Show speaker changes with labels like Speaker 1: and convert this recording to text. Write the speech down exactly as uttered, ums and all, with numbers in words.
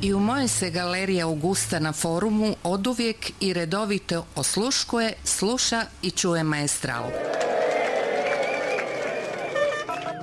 Speaker 1: I u mojoj se galerija Augusta na forumu oduvijek i redovito osluškuje, sluša i čuje Maestral.